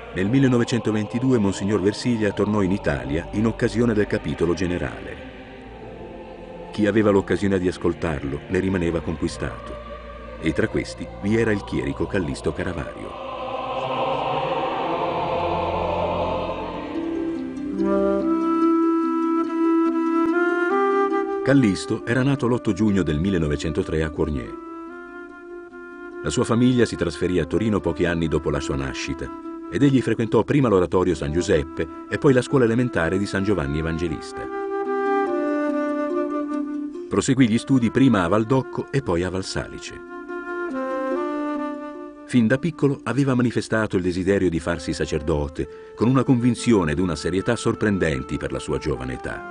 Nel 1922 Monsignor Versilia tornò in Italia in occasione del capitolo generale. Chi aveva l'occasione di ascoltarlo ne rimaneva conquistato, e tra questi vi era il chierico Callisto Caravario. Callisto era nato l'8 giugno del 1903 a Cournier. La sua famiglia si trasferì a Torino pochi anni dopo la sua nascita ed egli frequentò prima l'oratorio San Giuseppe e poi la scuola elementare di San Giovanni Evangelista. Proseguì gli studi prima a Valdocco e poi a Valsalice. Fin da piccolo aveva manifestato il desiderio di farsi sacerdote, con una convinzione ed una serietà sorprendenti per la sua giovane età.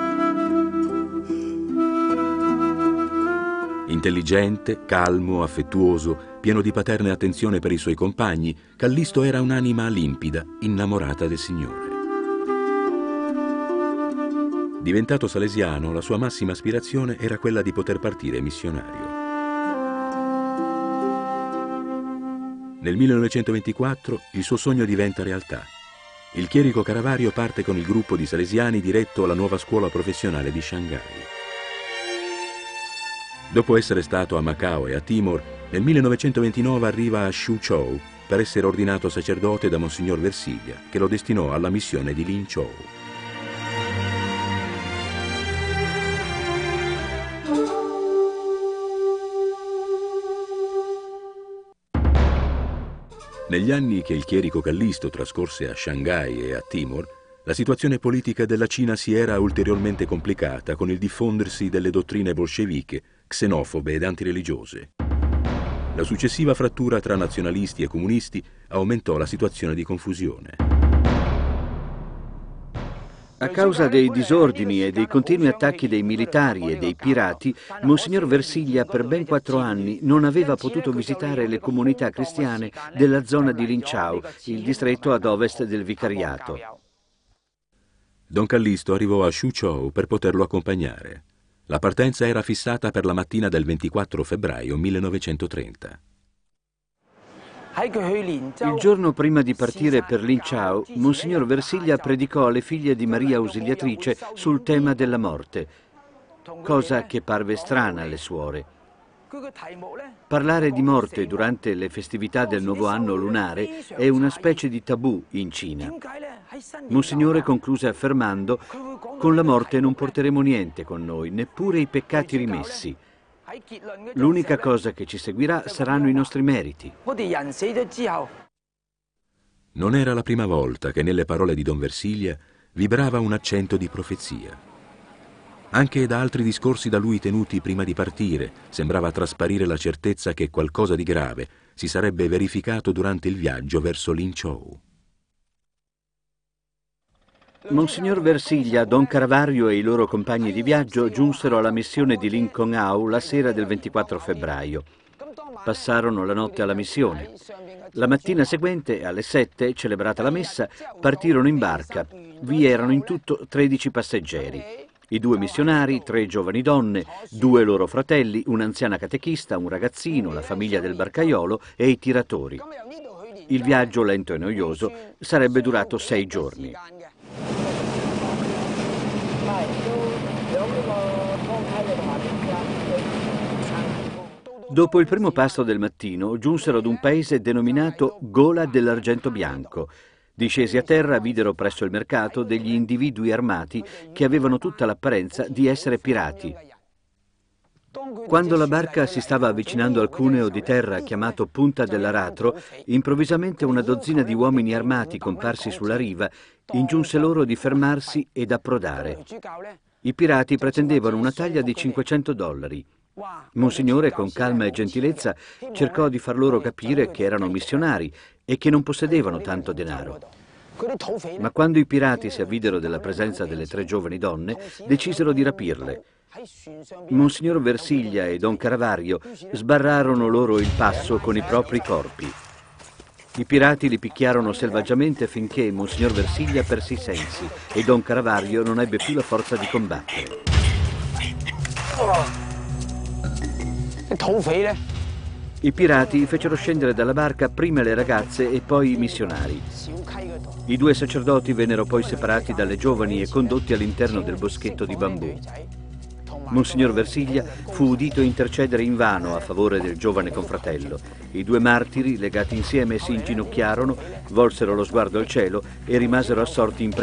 Intelligente, calmo, affettuoso, pieno di paterna attenzione per i suoi compagni, Callisto era un'anima limpida, innamorata del Signore. Diventato salesiano, la sua massima aspirazione era quella di poter partire missionario. Nel 1924 il suo sogno diventa realtà. Il chierico Caravario parte con il gruppo di salesiani diretto alla nuova scuola professionale di Shanghai. Dopo essere stato a Macao e a Timor, nel 1929 arriva a Suzhou per essere ordinato sacerdote da Monsignor Versilia, che lo destinò alla missione di Linzhou. Negli anni che il chierico Callisto trascorse a Shanghai e a Timor, la situazione politica della Cina si era ulteriormente complicata con il diffondersi delle dottrine bolsceviche, xenofobe ed antireligiose. La successiva frattura tra nazionalisti e comunisti aumentò la situazione di confusione. A causa dei disordini e dei continui attacchi dei militari e dei pirati, Monsignor Versilia per ben 4 anni non aveva potuto visitare le comunità cristiane della zona di Linzhou, il distretto ad ovest del vicariato. Don Callisto arrivò a Suzhou per poterlo accompagnare. La partenza era fissata per la mattina del 24 febbraio 1930. Il giorno prima di partire per Linzhou, Monsignor Versilia predicò alle figlie di Maria Ausiliatrice sul tema della morte, cosa che parve strana alle suore. Parlare di morte durante le festività del nuovo anno lunare è una specie di tabù in Cina. Monsignore concluse affermando: «Con la morte non porteremo niente con noi, neppure i peccati rimessi. L'unica cosa che ci seguirà saranno i nostri meriti». Non era la prima volta che nelle parole di Don Versilia vibrava un accento di profezia. Anche da altri discorsi da lui tenuti prima di partire sembrava trasparire la certezza che qualcosa di grave si sarebbe verificato durante il viaggio verso Linzhou. Monsignor Versilia, Don Caravario e i loro compagni di viaggio giunsero alla missione di Lincoln la sera del 24 febbraio. Passarono la notte alla missione. La mattina seguente, alle 7, celebrata la messa, partirono in barca. Vi erano in tutto 13 passeggeri. I 2 missionari, 3 giovani donne, 2 loro fratelli, un'anziana catechista, un ragazzino, la famiglia del barcaiolo e i tiratori. Il viaggio, lento e noioso, sarebbe durato 6 giorni. Dopo il primo pasto del mattino, giunsero ad un paese denominato Gola dell'Argento Bianco. Discesi a terra, videro presso il mercato degli individui armati che avevano tutta l'apparenza di essere pirati. Quando la barca si stava avvicinando al cuneo di terra chiamato Punta dell'Aratro, improvvisamente una dozzina di uomini armati comparsi sulla riva ingiunse loro di fermarsi ed approdare. I pirati pretendevano una taglia di $500. Monsignore, con calma e gentilezza, cercò di far loro capire che erano missionari e che non possedevano tanto denaro. Ma quando i pirati si avvidero della presenza delle 3 giovani donne, decisero di rapirle. Monsignor Versilia e Don Caravario sbarrarono loro il passo con i propri corpi. I pirati li picchiarono selvaggiamente finché Monsignor Versilia perse i sensi e Don Caravario non ebbe più la forza di combattere. I pirati fecero scendere dalla barca prima le ragazze e poi i missionari. I due sacerdoti vennero poi separati dalle giovani e condotti all'interno del boschetto di bambù. Monsignor Versiglia fu udito intercedere invano a favore del giovane confratello. I due martiri, legati insieme, si inginocchiarono, volsero lo sguardo al cielo e rimasero assorti in preghiera.